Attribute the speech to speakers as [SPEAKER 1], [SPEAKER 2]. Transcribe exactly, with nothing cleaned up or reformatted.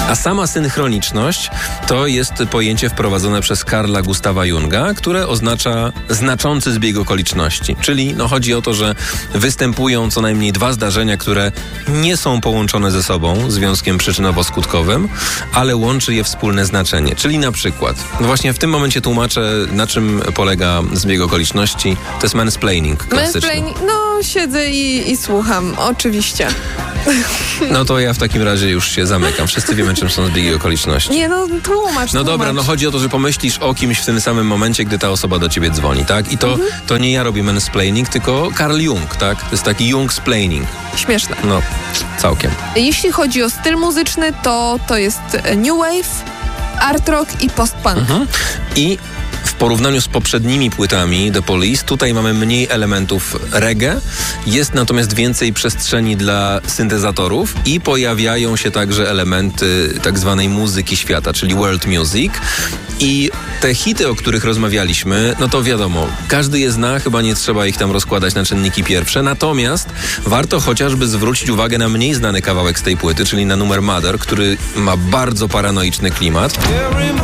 [SPEAKER 1] A sama synchroniczność to jest pojęcie wprowadzone przez Carla Gustava Junga, które oznacza znaczący zbieg okoliczności. Czyli no, chodzi o to, że występują co najmniej dwa zdarzenia, które nie są połączone ze sobą związkiem przyczynowo-skutkowym, ale łączy je wspólne znaczenie. Czyli na przykład, no właśnie w tym momencie tłumaczę, na czym polega zbieg okoliczności. To jest mansplaining klasyczny.
[SPEAKER 2] Mansplaining, no siedzę i, i słucham, oczywiście.
[SPEAKER 1] No to ja w takim razie już się zamykam. Wszyscy wiemy, czym są zbiegi okoliczności.
[SPEAKER 2] Nie, no tłumacz,
[SPEAKER 1] No
[SPEAKER 2] tłumacz.
[SPEAKER 1] dobra, no chodzi o to, że pomyślisz o kimś w tym samym momencie, gdy ta osoba do ciebie dzwoni, tak? I to, mhm. to nie ja robię mansplaining, tylko Carl Jung, tak? To jest taki Jungsplaining.
[SPEAKER 2] Śmieszne.
[SPEAKER 1] No, całkiem.
[SPEAKER 2] Jeśli chodzi o styl muzyczny, to to jest new wave, art rock i post-punk.
[SPEAKER 1] Mhm. I w porównaniu z poprzednimi płytami The Police, tutaj mamy mniej elementów reggae, jest natomiast więcej przestrzeni dla syntezatorów i pojawiają się także elementy tak zwanej muzyki świata, czyli world music. I te hity, o których rozmawialiśmy, no to wiadomo, każdy je zna, chyba nie trzeba ich tam rozkładać na czynniki pierwsze, natomiast warto chociażby zwrócić uwagę na mniej znany kawałek z tej płyty, czyli na numer Mother, który ma bardzo paranoiczny klimat.